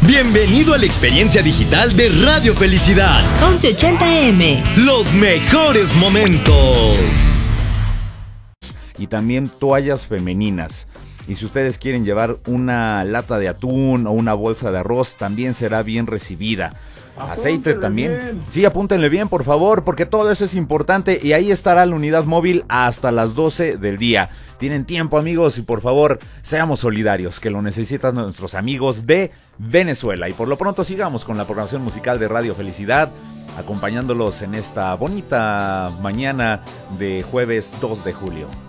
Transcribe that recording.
Bienvenido a la experiencia digital de Radio Felicidad. 1180M. Los mejores momentos. Y también toallas femeninas. Y si ustedes quieren llevar una lata de atún o una bolsa de arroz, también será bien recibida. Aceite también. Bien. Sí, apúntenle bien, por favor, porque todo eso es importante. Y ahí estará la unidad móvil hasta las 12 del día. Tienen tiempo, amigos, y por favor, seamos solidarios, que lo necesitan nuestros amigos de Venezuela. Y por lo pronto sigamos con la programación musical de Radio Felicidad, acompañándolos en esta bonita mañana de jueves 2 de julio.